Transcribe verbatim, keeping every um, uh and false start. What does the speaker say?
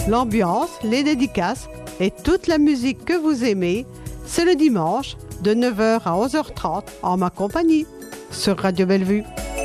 L'ambiance, les dédicaces et toute la musique que vous aimez, c'est le dimanche de neuf heures à onze heures trente en ma compagnie sur Radio Bellevue.